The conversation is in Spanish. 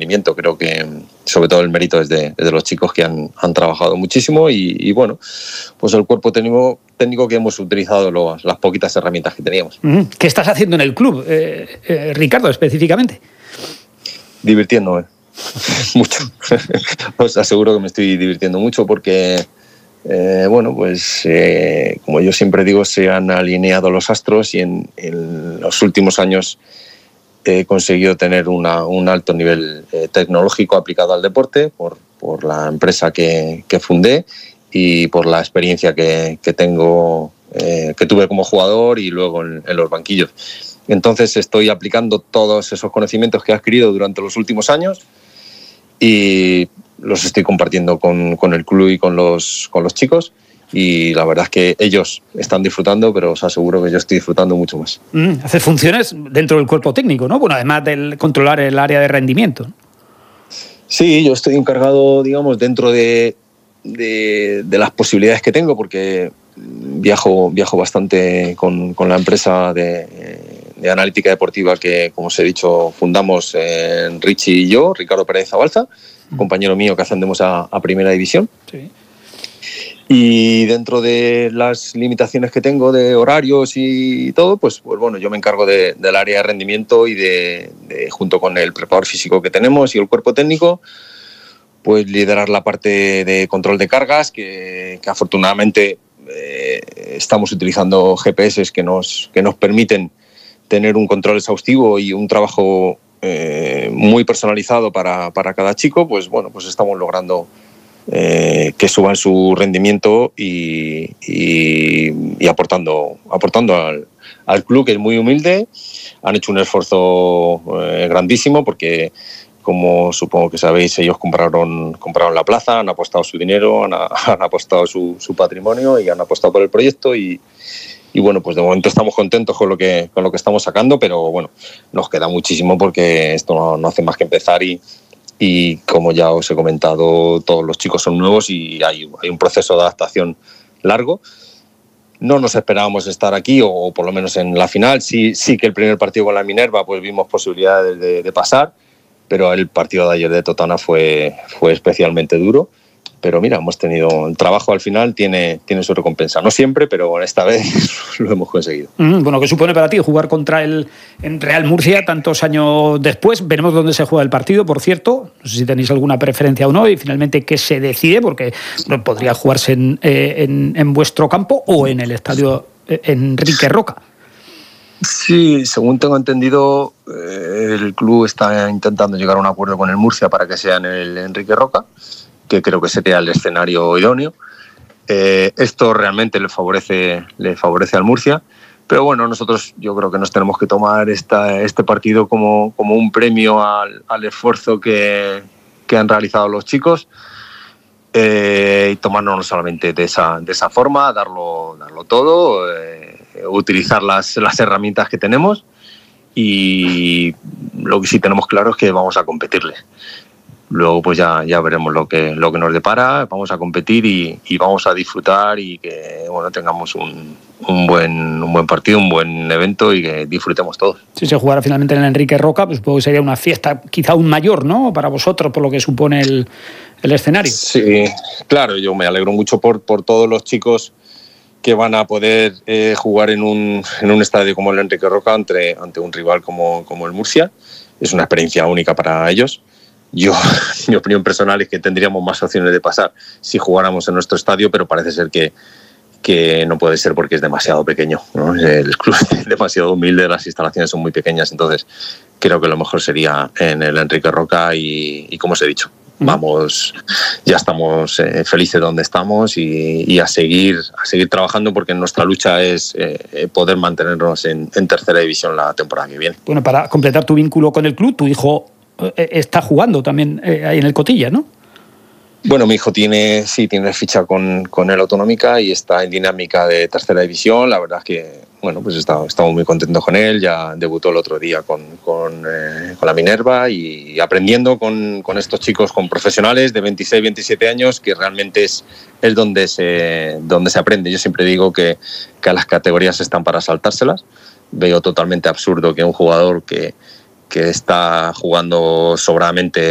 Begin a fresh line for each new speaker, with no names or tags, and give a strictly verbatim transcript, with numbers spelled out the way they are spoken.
rendimiento. Creo que sobre todo el mérito es de, es de los chicos que han, han trabajado muchísimo y, y bueno, pues el cuerpo técnico, técnico que hemos utilizado los, las poquitas herramientas que teníamos.
¿Qué estás haciendo en el club, eh, eh, Ricardo, específicamente?
Divirtiéndome mucho. Os aseguro que me estoy divirtiendo mucho porque Eh, bueno, pues eh, como yo siempre digo, se han alineado los astros y en, en los últimos años he conseguido tener una, un alto nivel eh, tecnológico aplicado al deporte por, por la empresa que, que fundé y por la experiencia que, que tengo, eh, que tuve como jugador y luego en, en los banquillos. Entonces estoy aplicando todos esos conocimientos que he adquirido durante los últimos años y los estoy compartiendo con, con el club y con los, con los chicos y la verdad es que ellos están disfrutando, pero os aseguro que yo estoy disfrutando mucho más.
Mm, haces funciones dentro del cuerpo técnico, ¿no? Bueno, además de controlar el área de rendimiento.
Sí, yo estoy encargado, digamos, dentro de, de, de las posibilidades que tengo, porque viajo, viajo bastante con, con la empresa de, de analítica deportiva que, como os he dicho, fundamos eh, Richie y yo, Ricardo Pérez Zabalza, compañero mío que ascendemos a, a Primera División. Sí. Y dentro de las limitaciones que tengo de horarios y todo, pues, pues bueno, yo me encargo de, del área de rendimiento y de, de, junto con el preparador físico que tenemos y el cuerpo técnico, pues liderar la parte de control de cargas, que, que afortunadamente eh, estamos utilizando G P S que nos, que nos permiten tener un control exhaustivo y un trabajo Eh, muy personalizado para, para cada chico. Pues bueno, pues estamos logrando eh, que suban su rendimiento y, y, y aportando, aportando al, al club, que es muy humilde. Han hecho un esfuerzo eh, grandísimo porque, como supongo que sabéis, ellos compraron, compraron la plaza, han apostado su dinero, han, han apostado su, su patrimonio y han apostado por el proyecto y Y bueno, pues de momento estamos contentos con lo que, con lo que estamos sacando, pero bueno, nos queda muchísimo porque esto no, no hace más que empezar y, y como ya os he comentado, todos los chicos son nuevos y hay, hay un proceso de adaptación largo. No nos esperábamos estar aquí, o por lo menos en la final. Sí, sí que el primer partido con la Minerva pues vimos posibilidades de, de pasar, pero el partido de ayer de Totana fue, fue especialmente duro. Pero mira, hemos tenido el trabajo al final, tiene, tiene su recompensa. No siempre, pero esta vez lo hemos conseguido.
Mm, bueno, ¿qué supone para ti jugar contra el en Real Murcia tantos años después? Veremos dónde se juega el partido, por cierto. No sé si tenéis alguna preferencia o no. Y finalmente, ¿qué se decide? Porque podría jugarse en, eh, en, en vuestro campo o en el estadio Enrique Roca.
Sí, según tengo entendido, eh, el club está intentando llegar a un acuerdo con el Murcia para que sea en el Enrique Roca, que creo que sería el escenario idóneo. Eh, esto realmente le favorece, le favorece al Murcia, pero bueno, nosotros yo creo que nos tenemos que tomar esta, este partido como, como un premio al, al esfuerzo que, que han realizado los chicos eh, y tomarnos no solamente de esa, de esa forma, darlo, darlo todo, eh, utilizar las, las herramientas que tenemos y lo que sí tenemos claro es que vamos a competirles. Luego pues ya, ya veremos lo que, lo que nos depara, vamos a competir y, y vamos a disfrutar y que bueno, tengamos un, un, buen, un buen partido, un buen evento y que disfrutemos todos.
Si se jugara finalmente en el Enrique Roca, pues supongo que sería una fiesta quizá aún mayor, ¿no? Para vosotros, por lo que supone el, el escenario.
Sí, claro, yo me alegro mucho por, por todos los chicos que van a poder eh, jugar en un, en un estadio como el Enrique Roca ante, ante un rival como, como el Murcia. Es una experiencia única para ellos. Yo, mi opinión personal es que tendríamos más opciones de pasar si jugáramos en nuestro estadio, pero parece ser que, que no puede ser porque es demasiado pequeño, ¿no? El club es demasiado humilde, las instalaciones son muy pequeñas, entonces creo que lo mejor sería en el Enrique Roca y, y como os he dicho, vamos, ya estamos eh, felices donde estamos y, y a seguir a seguir trabajando porque nuestra lucha es eh, poder mantenernos en, en tercera división la temporada que viene.
Bueno, para completar tu vínculo con el club, tu hijo está jugando también eh, ahí en el Cotilla, ¿no?
Bueno, mi hijo tiene, sí, tiene ficha con, con el Autonómica y está en dinámica de tercera división. La verdad es que, bueno, pues está, estamos muy contentos con él. Ya debutó el otro día con, con, eh, con la Minerva y aprendiendo con, con estos chicos, con profesionales de veintiséis, veintisiete años, que realmente es, es donde, se, donde se aprende. Yo siempre digo que, que las categorías están para saltárselas. Veo totalmente absurdo que un jugador que que está jugando sobradamente